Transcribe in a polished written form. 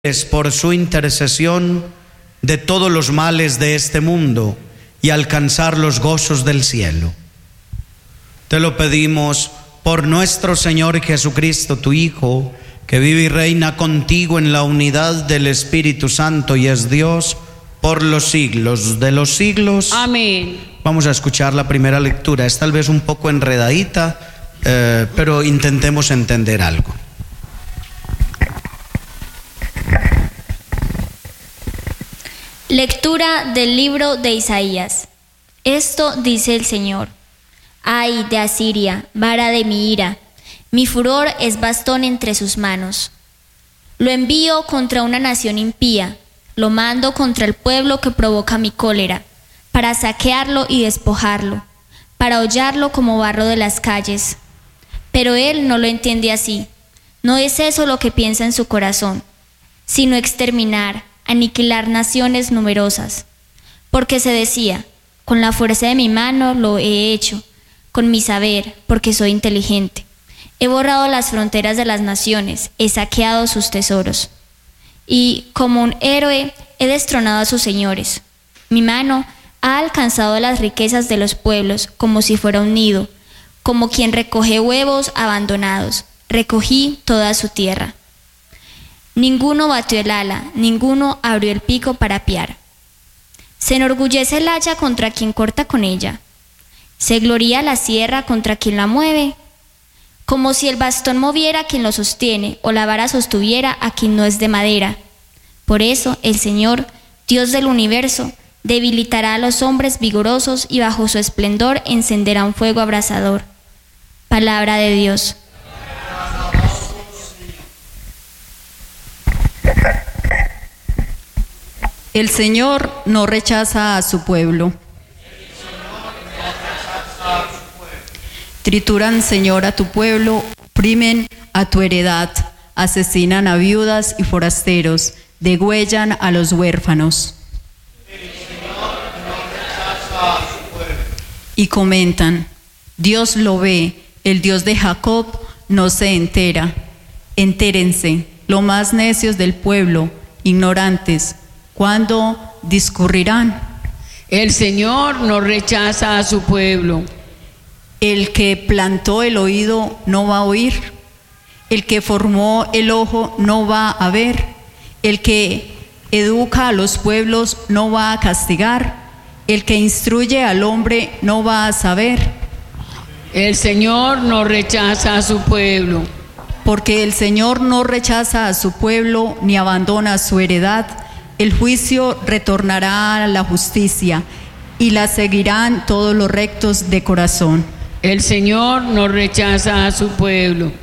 por su intercesión de todos los males de este mundo y alcanzar los gozos del cielo. Te lo pedimos por nuestro Señor Jesucristo, tu Hijo, que vive y reina contigo en la unidad del Espíritu Santo y es Dios por los siglos de los siglos. Amén. Vamos a escuchar la primera lectura. Es tal vez un poco enredadita, pero intentemos entender algo. Lectura del libro de Isaías. Esto dice el Señor: Ay de Asiria, vara de mi ira, mi furor es bastón entre sus manos. Lo envío contra una nación impía, lo mando contra el pueblo que provoca mi cólera, para saquearlo y despojarlo, para hollarlo como barro de las calles. Pero él no lo entiende así. No es eso lo que piensa en su corazón, sino exterminar, aniquilar naciones numerosas. Porque se decía: con la fuerza de mi mano lo he hecho, con mi saber, porque soy inteligente. He borrado las fronteras de las naciones, he saqueado sus tesoros. Y como un héroe he destronado a sus señores. Mi mano ha alcanzado las riquezas de los pueblos como si fuera un nido, como quien recoge huevos abandonados. Recogí toda su tierra. Ninguno batió el ala, ninguno abrió el pico para piar. Se enorgullece el hacha contra quien corta con ella. Se gloría la sierra contra quien la mueve. Como si el bastón moviera a quien lo sostiene, o la vara sostuviera a quien no es de madera. Por eso el Señor, Dios del universo, debilitará a los hombres vigorosos y bajo su esplendor encenderá un fuego abrasador. Palabra de Dios. El Señor no rechaza a su pueblo. Trituran, Señor, a tu pueblo, oprimen a tu heredad, asesinan a viudas y forasteros, degüellan a los huérfanos. Y comentan: Dios lo ve, el Dios de Jacob no se entera. Entérense, los más necios del pueblo, ignorantes, ¿cuándo discurrirán? El Señor no rechaza a su pueblo. El que plantó el oído no va a oír, el que formó el ojo no va a ver, el que educa a los pueblos no va a castigar, el que instruye al hombre no va a saber. El Señor no rechaza a su pueblo. Porque el Señor no rechaza a su pueblo ni abandona su heredad. El juicio retornará a la justicia y la seguirán todos los rectos de corazón. El Señor no rechaza a su pueblo.